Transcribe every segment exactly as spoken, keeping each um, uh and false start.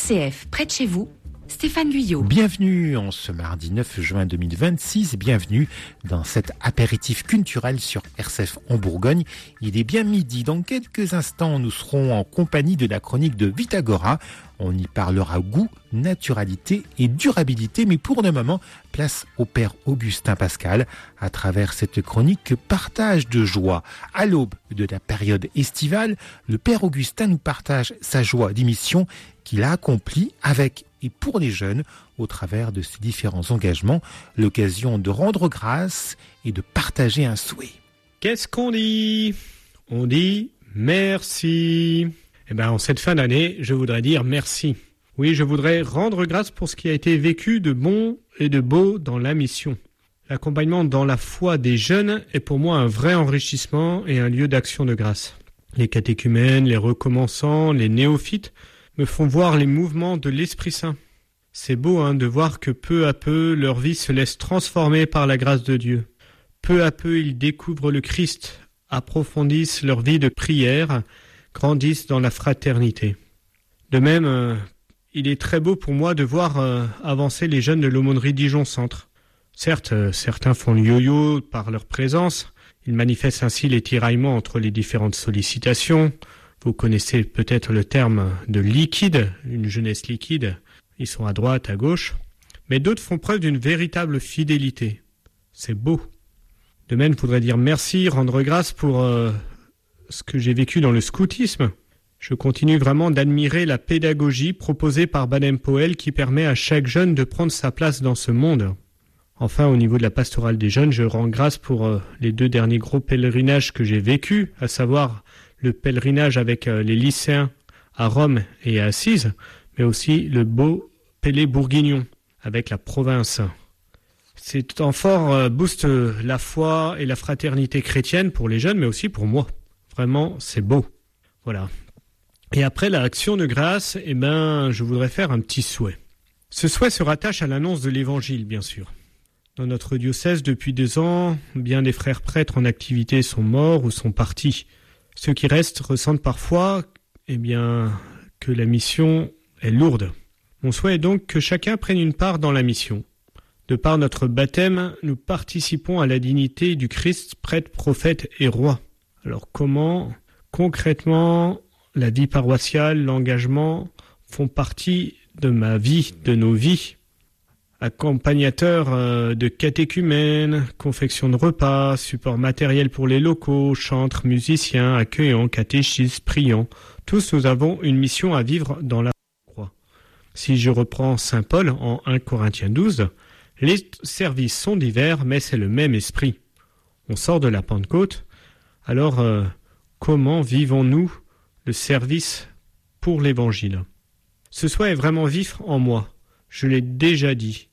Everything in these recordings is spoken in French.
C F, près de chez vous, Stéphane Guyot. Bienvenue en ce mardi neuf juin deux mille vingt-six, bienvenue dans cet apéritif culturel sur R C F en Bourgogne. Il est bien midi, dans quelques instants nous serons en compagnie de la chronique de Vitagora. On y parlera goût, naturalité et durabilité, mais pour le moment, place au Père Augustin Pascal à travers cette chronique partage de joie. À l'aube de la période estivale, le Père Augustin nous partage sa joie d'émission qu'il a accomplie avec et pour les jeunes au travers de ses différents engagements, l'occasion de rendre grâce et de partager un souhait. Qu'est-ce qu'on dit ? On dit merci. Eh bien, en cette fin d'année, je voudrais dire merci. Oui, je voudrais rendre grâce pour ce qui a été vécu de bon et de beau dans la mission. L'accompagnement dans la foi des jeunes est pour moi un vrai enrichissement et un lieu d'action de grâce. Les catéchumènes, les recommençants, les néophytes me font voir les mouvements de l'Esprit Saint. C'est beau hein, de voir que peu à peu, leur vie se laisse transformer par la grâce de Dieu. Peu à peu, ils découvrent le Christ, approfondissent leur vie de prière, grandissent dans la fraternité. De même, euh, il est très beau pour moi de voir euh, avancer les jeunes de l'aumônerie Dijon-Centre. Certes, euh, certains font le yo-yo par leur présence. Ils manifestent ainsi les tiraillements entre les différentes sollicitations. Vous connaissez peut-être le terme de liquide, une jeunesse liquide. Ils sont à droite, à gauche. Mais d'autres font preuve d'une véritable fidélité. C'est beau. De même, je voudrais dire merci, rendre grâce pour euh, ce que j'ai vécu dans le scoutisme. Je continue vraiment d'admirer la pédagogie proposée par Baden-Powell qui permet à chaque jeune de prendre sa place dans ce monde. Enfin, au niveau de la pastorale des jeunes, je rends grâce pour euh, les deux derniers gros pèlerinages que j'ai vécus, à savoir le pèlerinage avec euh, les lycéens à Rome et à Assise, mais aussi le beau Pélé bourguignon avec la province. C'est temps fort euh, booste la foi et la fraternité chrétienne pour les jeunes, mais aussi pour moi. Vraiment, c'est beau. Voilà. Et après l'action de grâce, eh ben, je voudrais faire un petit souhait. Ce souhait se rattache à l'annonce de l'Évangile, bien sûr. Dans notre diocèse, depuis deux ans, bien des frères prêtres en activité sont morts ou sont partis. Ceux qui restent ressentent parfois, eh bien, que la mission est lourde. Mon souhait est donc que chacun prenne une part dans la mission. De par notre baptême, nous participons à la dignité du Christ, prêtre, prophète et roi. Alors comment, concrètement, la vie paroissiale, l'engagement font partie de ma vie, de nos vies. Accompagnateur de catéchumènes, confection de repas, support matériel pour les locaux, chantres, musiciens, accueillants, catéchistes, priants. Tous nous avons une mission à vivre dans la croix. Si je reprends saint Paul en premier Corinthiens douze, les services sont divers, mais c'est le même esprit. On sort de la Pentecôte, alors euh, comment vivons-nous le service pour l'Évangile ? Ce souhait est vraiment vif en moi. Je l'ai déjà dit.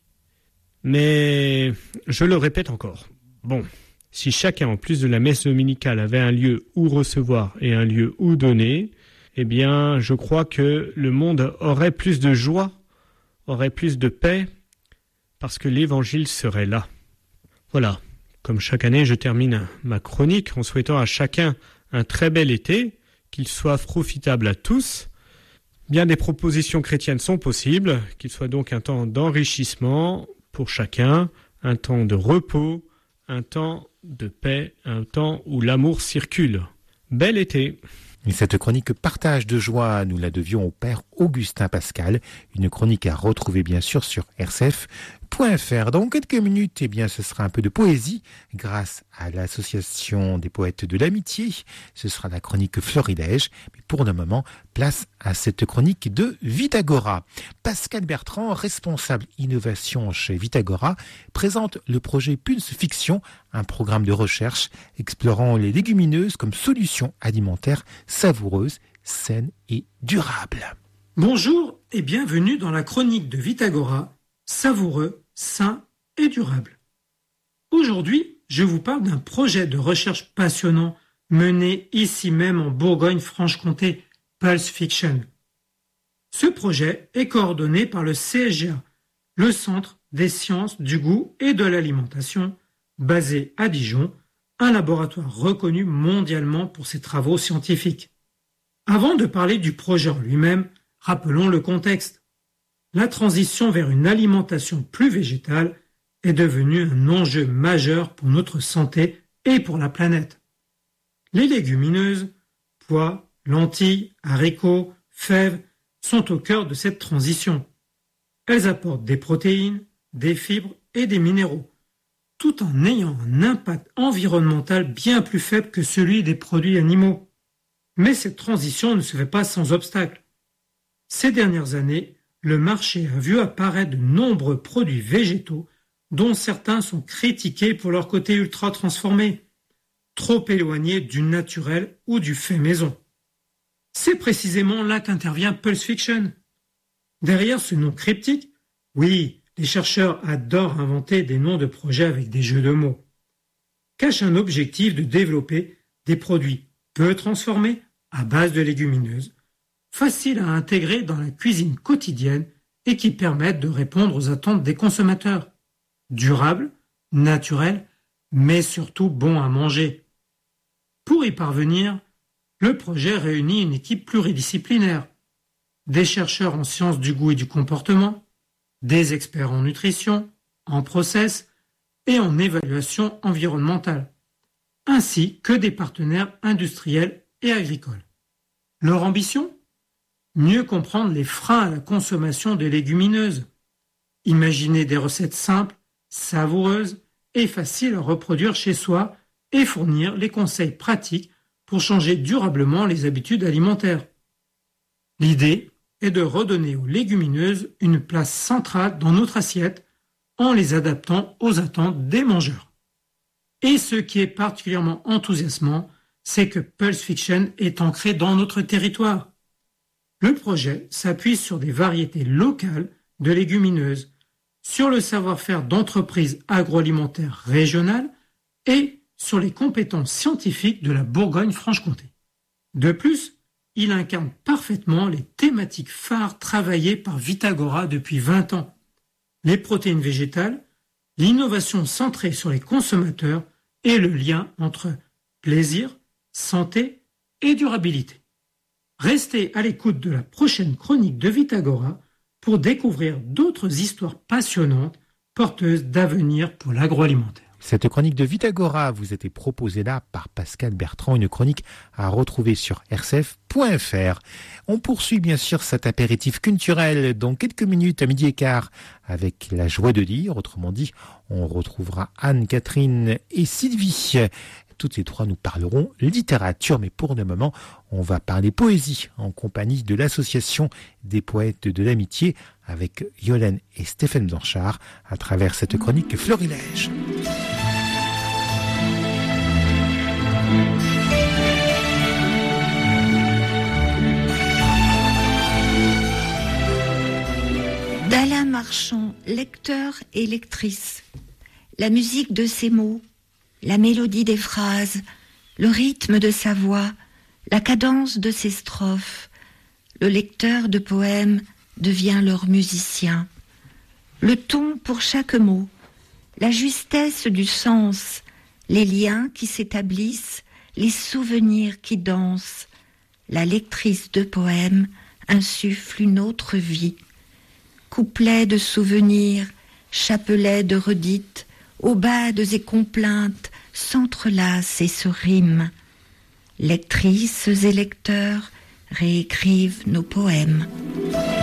Mais je le répète encore. Bon, si chacun, en plus de la messe dominicale, avait un lieu où recevoir et un lieu où donner, eh bien, je crois que le monde aurait plus de joie, aurait plus de paix, parce que l'Évangile serait là. Voilà. Comme chaque année, je termine ma chronique en souhaitant à chacun un très bel été, qu'il soit profitable à tous. Bien des propositions chrétiennes sont possibles, qu'il soit donc un temps d'enrichissement pour chacun, un temps de repos, un temps de paix, un temps où l'amour circule. Bel été! Et cette chronique partage de joie, nous la devions au Père Augustin Pascal, une chronique à retrouver bien sûr sur r c f point f r. Dans quelques minutes, eh bien, ce sera un peu de poésie grâce à l'association des poètes de l'amitié. Ce sera la chronique Florilège. Mais pour le moment, place à cette chronique de Vitagora. Pascal Bertrand, responsable innovation chez Vitagora, présente le projet Pulse Fiction, un programme de recherche explorant les légumineuses comme solution alimentaire savoureuse, saine et durable. Bonjour et bienvenue dans la chronique de Vitagora, savoureux, sain et durable. Aujourd'hui, je vous parle d'un projet de recherche passionnant mené ici même en Bourgogne-Franche-Comté, Pulse Fiction. Ce projet est coordonné par le C S G A, le Centre des sciences du goût et de l'alimentation, basé à Dijon, un laboratoire reconnu mondialement pour ses travaux scientifiques. Avant de parler du projet en lui-même, rappelons le contexte. la transition vers une alimentation plus végétale est devenue un enjeu majeur pour notre santé et pour la planète. Les légumineuses, pois, lentilles, haricots, fèves sont au cœur de cette transition. Elles apportent des protéines, des fibres et des minéraux, tout en ayant un impact environnemental bien plus faible que celui des produits animaux. Mais cette transition ne se fait pas sans obstacle. Ces dernières années, le marché a vu apparaître de nombreux produits végétaux dont certains sont critiqués pour leur côté ultra transformé, trop éloignés du naturel ou du fait maison. C'est précisément là qu'intervient Pulse Fiction. Derrière ce nom cryptique, oui, les chercheurs adorent inventer des noms de projets avec des jeux de mots, cache un objectif de développer des produits peu transformés à base de légumineuses, faciles à intégrer dans la cuisine quotidienne et qui permettent de répondre aux attentes des consommateurs. Durables, naturels, mais surtout bons à manger. Pour y parvenir, le projet réunit une équipe pluridisciplinaire, des chercheurs en sciences du goût et du comportement, des experts en nutrition, en process et en évaluation environnementale, ainsi que des partenaires industriels et agricoles. Leur ambition ? Mieux comprendre les freins à la consommation de légumineuses, imaginer des recettes simples, savoureuses et faciles à reproduire chez soi et fournir les conseils pratiques pour changer durablement les habitudes alimentaires. L'idée est de redonner aux légumineuses une place centrale dans notre assiette en les adaptant aux attentes des mangeurs. Et ce qui est particulièrement enthousiasmant, c'est que Pulse Fiction est ancré dans notre territoire. Le projet s'appuie sur des variétés locales de légumineuses, sur le savoir-faire d'entreprises agroalimentaires régionales et sur les compétences scientifiques de la Bourgogne-Franche-Comté. De plus, il incarne parfaitement les thématiques phares travaillées par Vitagora depuis vingt ans. Les protéines végétales, l'innovation centrée sur les consommateurs et le lien entre plaisir, santé et durabilité. Restez à l'écoute de la prochaine chronique de Vitagora pour découvrir d'autres histoires passionnantes porteuses d'avenir pour l'agroalimentaire. Cette chronique de Vitagora vous était proposée là par Pascal Bertrand, une chronique à retrouver sur r c f point f r. On poursuit bien sûr cet apéritif culturel dans quelques minutes à midi et quart avec la joie de lire. Autrement dit, on retrouvera Anne, Catherine et Sylvie. Toutes les trois nous parleront littérature, mais pour le moment, on va parler poésie en compagnie de l'association des poètes de l'amitié avec Yolène et Stéphane Blanchard à travers cette chronique Florilège. D'Alain Marchand, lecteur et lectrice. La musique de ses mots, la mélodie des phrases, le rythme de sa voix, la cadence de ses strophes. Le lecteur de poèmes devient leur musicien. Le ton pour chaque mot, la justesse du sens, les liens qui s'établissent, les souvenirs qui dansent. La lectrice de poèmes insuffle une autre vie. Couplets de souvenirs, chapelets de redites, aubades et complaintes s'entrelacent et se riment. Lectrices et lecteurs réécrivent nos poèmes.